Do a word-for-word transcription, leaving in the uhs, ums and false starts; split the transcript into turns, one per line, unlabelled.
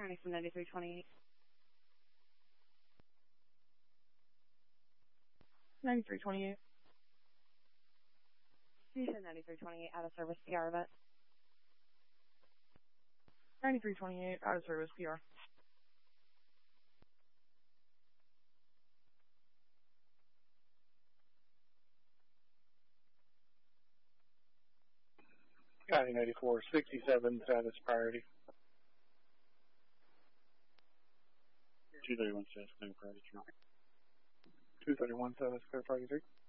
Turning from ninety-three twenty-eight.
ninety-three twenty-eight.
Houston ninety-three twenty-eight, out of service, P R event.
ninety-three twenty-eight, out of service, P R.
County ninety-four sixty-seven, status priority.
two thirty-one status, clear priority three.
two thirty-one, status clear priority three.